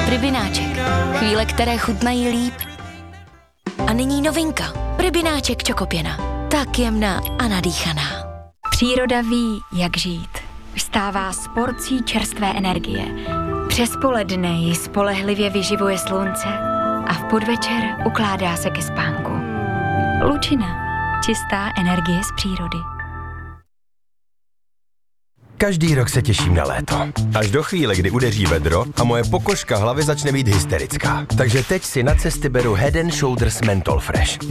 Rybináček. Chvíle, které chutnají líp. A nyní novinka. Rybináček čokopěna. Tak jemná a nadýchaná. Příroda ví, jak žít. Vstává s porcí čerstvé energie. Přes poledne ji spolehlivě vyživuje slunce a v podvečer ukládá se ke spánku. Lučina. Čistá energie z přírody. Každý rok se těším na léto. Až do chvíle, kdy udeří vedro a moje pokožka hlavy začne být hysterická. Takže teď si na cesty beru Head & Shoulders Menthol Fresh.